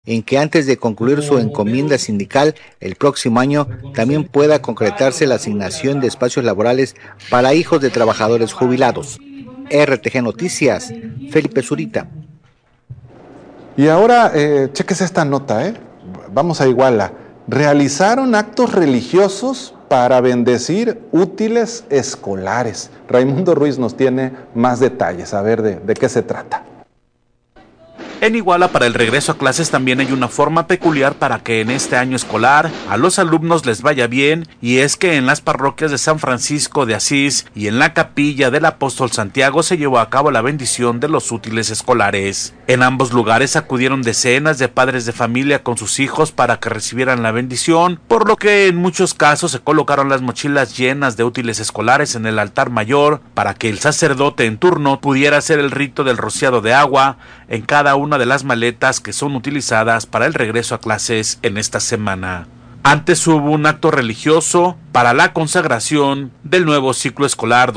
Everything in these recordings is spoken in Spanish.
en que antes de concluir su encomienda sindical el próximo año también pueda concretarse la asignación de espacios laborales para hijos de trabajadores jubilados. RTG Noticias, Felipe Zurita. Y ahora, cheques esta nota, vamos a Iguala. Realizaron actos religiosos para bendecir útiles escolares. Raimundo Ruiz nos tiene más detalles, a ver de qué se trata. En Iguala, para el regreso a clases también hay una forma peculiar para que en este año escolar a los alumnos les vaya bien, y es que en las parroquias de San Francisco de Asís y en la capilla del Apóstol Santiago se llevó a cabo la bendición de los útiles escolares. En ambos lugares acudieron decenas de padres de familia con sus hijos para que recibieran la bendición, por lo que en muchos casos se colocaron las mochilas llenas de útiles escolares en el altar mayor para que el sacerdote en turno pudiera hacer el rito del rociado de agua en cada una de las maletas que son utilizadas para el regreso a clases en esta semana. Antes hubo un acto religioso para la consagración del nuevo ciclo escolar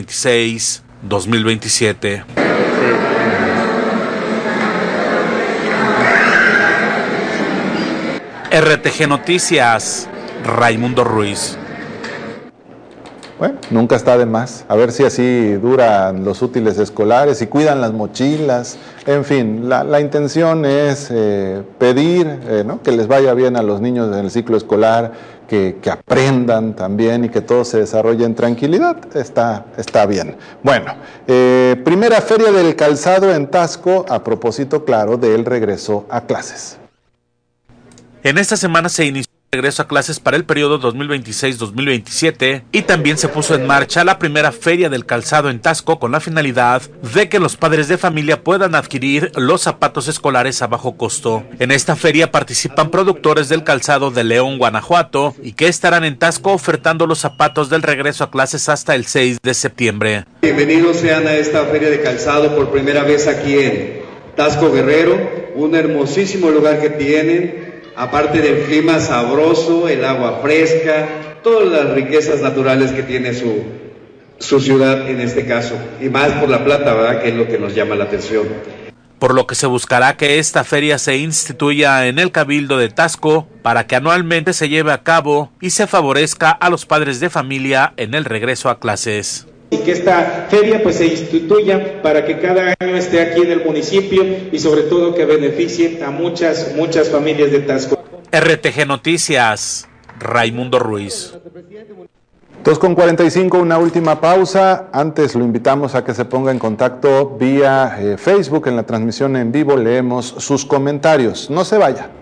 2026-2027. RTG Noticias, Raimundo Ruiz. Bueno, nunca está de más. A ver si así duran los útiles escolares y cuidan las mochilas. En fin, la intención es pedir que les vaya bien a los niños en el ciclo escolar, que aprendan también y que todo se desarrolle en tranquilidad. Está bien. Bueno, primera feria del calzado en Taxco, a propósito, claro, del regreso a clases. En esta semana se inició el regreso a clases para el periodo 2026-2027 y también se puso en marcha la primera feria del calzado en Taxco con la finalidad de que los padres de familia puedan adquirir los zapatos escolares a bajo costo. En esta feria participan productores del calzado de León, Guanajuato, y que estarán en Taxco ofertando los zapatos del regreso a clases hasta el 6 de septiembre. Bienvenidos sean a esta feria de calzado por primera vez aquí en Taxco, Guerrero, un hermosísimo lugar que tienen. Aparte del clima sabroso, el agua fresca, todas las riquezas naturales que tiene su ciudad en este caso, y más por la plata, ¿verdad?, que es lo que nos llama la atención. Por lo que se buscará que esta feria se instituya en el Cabildo de Taxco para que anualmente se lleve a cabo y se favorezca a los padres de familia en el regreso a clases. Y que esta feria pues se instituya para que cada año esté aquí en el municipio y sobre todo que beneficie a muchas familias de Taxco. RTG Noticias, Raimundo Ruiz. 2:45, una última pausa. Antes lo invitamos a que se ponga en contacto vía Facebook en la transmisión en vivo. Leemos sus comentarios. No se vaya.